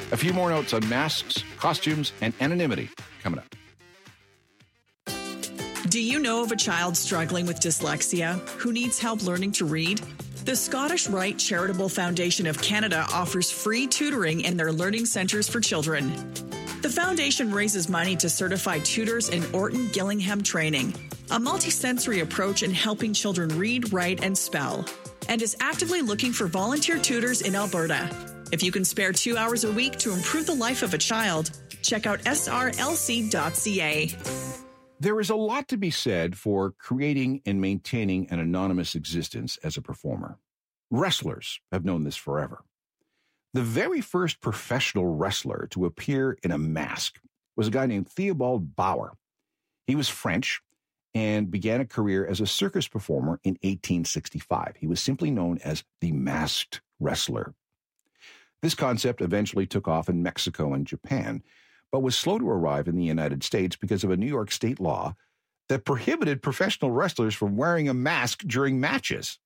A few more notes on masks, costumes, and anonymity coming up. Do you know of a child struggling with dyslexia who needs help learning to read? The Scottish Rite Charitable Foundation of Canada offers free tutoring in their learning centres for children. The foundation raises money to certify tutors in Orton Gillingham training, a multisensory approach in helping children read, write, and spell, and is actively looking for volunteer tutors in Alberta. If you can spare 2 hours a week to improve the life of a child, check out srlc.ca. There is a lot to be said for creating and maintaining an anonymous existence as a performer. Wrestlers have known this forever. The very first professional wrestler to appear in a mask was a guy named Theobald Bauer. He was French and began a career as a circus performer in 1865. He was simply known as the Masked Wrestler. This concept eventually took off in Mexico and Japan, but was slow to arrive in the United States because of a New York state law that prohibited professional wrestlers from wearing a mask during matches.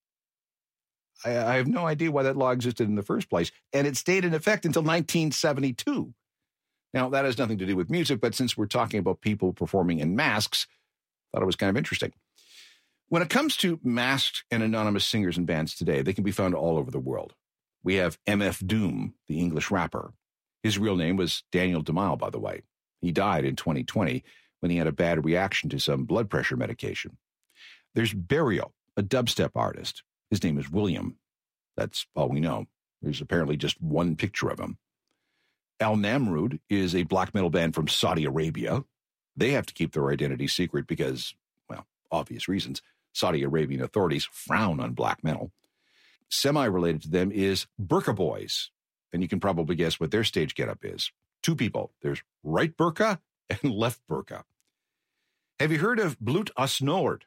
I have no idea why that law existed in the first place, and it stayed in effect until 1972. Now, that has nothing to do with music, but since we're talking about people performing in masks, I thought it was kind of interesting. When it comes to masked and anonymous singers and bands today, they can be found all over the world. We have MF Doom, the English rapper. His real name was Daniel DeMille, by the way. He died in 2020 when he had a bad reaction to some blood pressure medication. There's Burial, a dubstep artist. His name is William. That's all we know. There's apparently just one picture of him. Al Namrud is a black metal band from Saudi Arabia. They have to keep their identity secret because, well, obvious reasons. Saudi Arabian authorities frown on black metal. Semi-related to them is Burqa Boys, and you can probably guess what their stage getup is. Two people. There's right burqa and left burqa. Have you heard of Blut Aus Nord?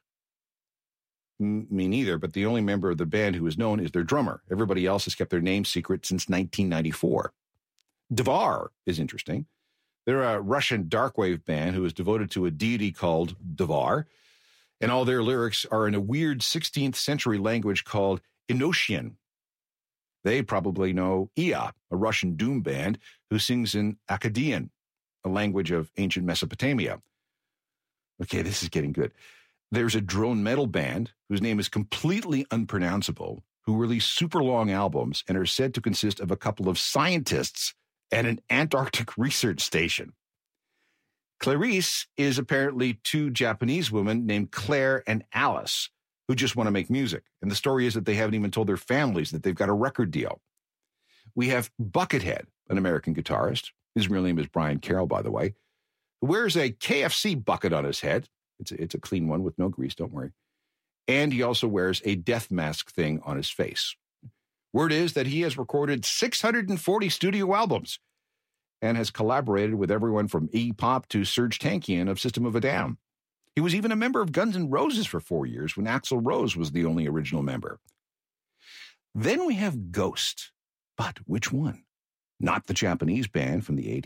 Me neither, but the only member of the band who is known is their drummer. Everybody else has kept their name secret since 1994. Devar is interesting. They're a Russian darkwave band who is devoted to a deity called Devar, and all their lyrics are in a weird 16th century language called Enochian. They probably know Ia, a Russian doom band who sings in Akkadian, a language of ancient Mesopotamia. Okay, this is getting good. There's a drone metal band whose name is completely unpronounceable, who release super long albums and are said to consist of a couple of scientists and an Antarctic research station. Clarice is apparently two Japanese women named Claire and Alice who just want to make music. And the story is that they haven't even told their families that they've got a record deal. We have Buckethead, an American guitarist. His real name is Brian Carroll, by the way, who wears a KFC bucket on his head. It's a clean one with no grease, don't worry. And he also wears a death mask thing on his face. Word is that he has recorded 640 studio albums and has collaborated with everyone from Iggy Pop to Serge Tankian of System of a Down. He was even a member of Guns N' Roses for 4 years when Axl Rose was the only original member. Then we have Ghost. But which one? Not the Japanese band from the 80s.